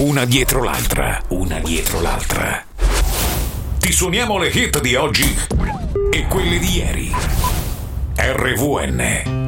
una dietro l'altra, una dietro l'altra. Ti suoniamo le hit di oggi e quelle di ieri. RVN